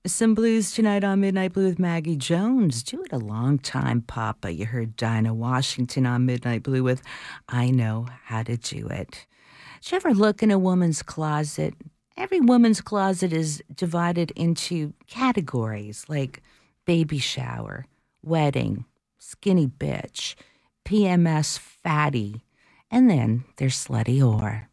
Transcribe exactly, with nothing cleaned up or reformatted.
Some blues tonight on Midnight Blue with Maggie Jones. Do it a long time, Papa. You heard Dinah Washington on Midnight Blue with I Know How to Do It. Did you ever look in a woman's closet? Every woman's closet is divided into categories like baby shower, wedding, skinny bitch, P M S fatty, and then there's slutty whore.